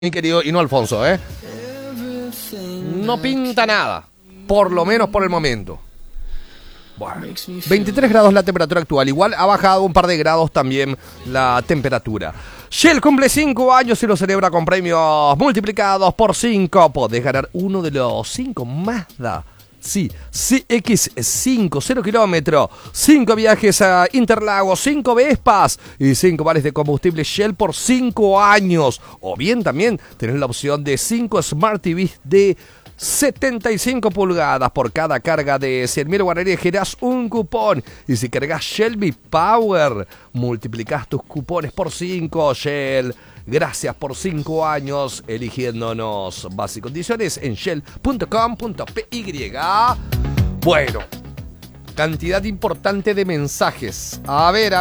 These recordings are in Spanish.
Mi querido Hino Alfonso, no pinta nada, por lo menos por el momento. Bueno, 23 grados la temperatura actual, igual ha bajado un par de grados también la temperatura. Shell cumple 5 años y lo celebra con premios multiplicados por 5. Podés ganar uno de los 5 Mazda. Sí, CX5, 0 kilómetros, 5 viajes a Interlagos, 5 Vespas y 5 vales de combustible Shell por 5 años. O bien también tenés la opción de 5 Smart TVs de 75 pulgadas. Por cada carga de 100.000 guaraníes generás un cupón. Y si cargas Shell V-Power, multiplicás tus cupones por 5. Shell, gracias por 5 años eligiéndonos. Bases y condiciones en shell.com.py. Bueno, cantidad importante de mensajes. A ver.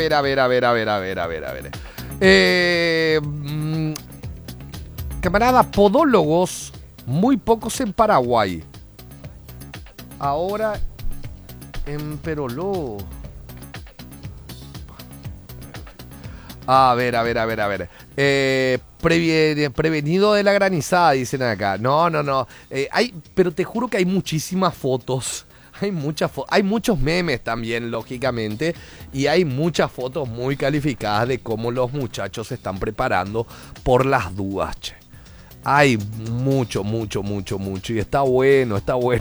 Camarada, podólogos, muy pocos en Paraguay. Ahora en Peroló. A ver. Prevenido de la granizada, dicen acá. No. Pero te juro que hay muchísimas fotos. Hay muchos memes también, lógicamente. Y hay muchas fotos muy calificadas de cómo los muchachos se están preparando por las dudas, che. Hay mucho. Y está bueno.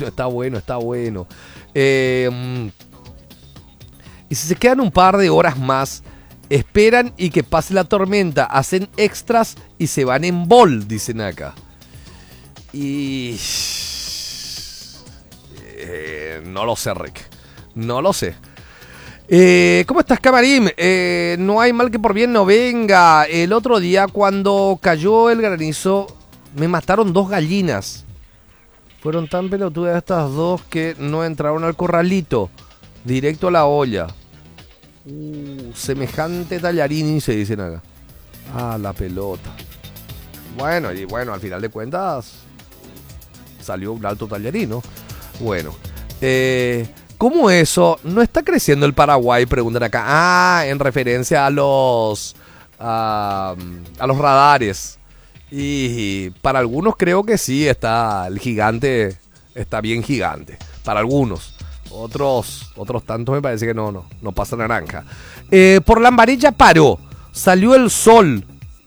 Y si se quedan un par de horas más, esperan y que pase la tormenta, hacen extras y se van en bol, dicen acá. Y no lo sé, Rick. No lo sé. ¿Cómo estás, Camarín? No hay mal que por bien no venga. El otro día, cuando cayó el granizo, me mataron 2 gallinas. Fueron tan pelotudas estas 2 que no entraron al corralito. Directo a la olla. Semejante tallarín, se dicen acá. La pelota. Bueno, al final de cuentas salió un alto tallarín, ¿no? Bueno, ¿cómo eso? ¿No está creciendo el Paraguay? Preguntan acá. En referencia a los radares. Y para algunos creo que sí, el gigante está bien gigante. Para algunos. Otros tantos me parece que no pasa naranja. Por Lambarilla paró. Salió el sol.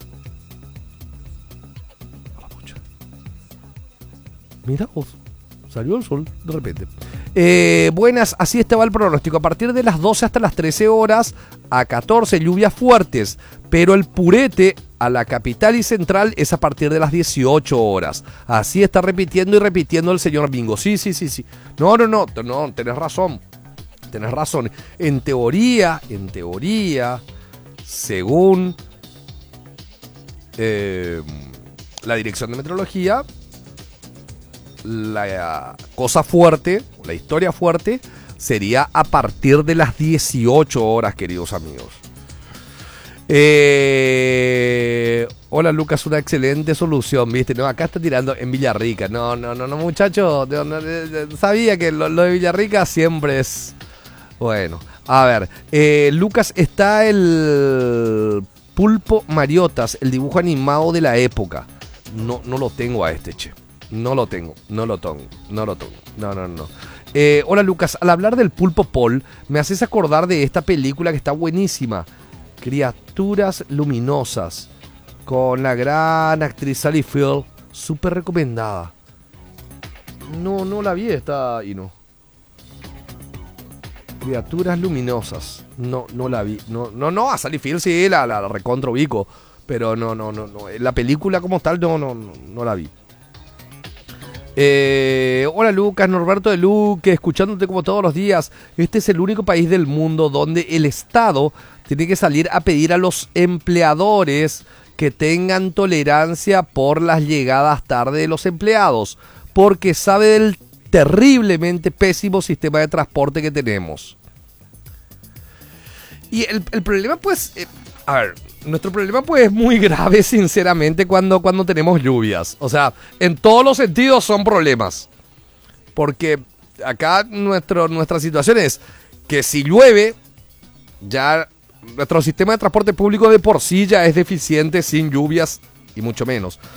Mira vos. Salió el sol de repente. Buenas, así estaba el pronóstico. A partir de las 12 hasta las 13 horas, a 14 lluvias fuertes. Pero el purete a la capital y central es a partir de las 18 horas. Así está repitiendo el señor Bingo. Sí. No, tenés razón. En teoría, según la Dirección de Meteorología, la cosa fuerte, la historia fuerte, sería a partir de las 18 horas, queridos amigos. Hola, Lucas, una excelente solución, ¿viste? No, acá está tirando en Villarrica. No, muchachos. Sabía que lo de Villarrica siempre es... Bueno, a ver. Lucas, está el Pulpo Mariotas, el dibujo animado de la época. No lo tengo a este, che. No lo tengo. No. Hola, Lucas, al hablar del Pulpo Paul, me haces acordar de esta película que está buenísima. Criaturas luminosas, con la gran actriz Sally Field, súper recomendada. No la vi esta y no. Criaturas luminosas, no la vi. No, a Sally Field sí, la recontra ubico, pero no. La película como tal no la vi. Hola, Lucas, Norberto de Luque, escuchándote como todos los días. Este es el único país del mundo donde el Estado tiene que salir a pedir a los empleadores que tengan tolerancia por las llegadas tarde de los empleados, porque sabe del terriblemente pésimo sistema de transporte que tenemos. Y el problema, pues, nuestro problema pues es muy grave, sinceramente, cuando tenemos lluvias. O sea, en todos los sentidos son problemas. Porque acá nuestra situación es que si llueve, ya nuestro sistema de transporte público de por sí ya es deficiente sin lluvias y mucho menos.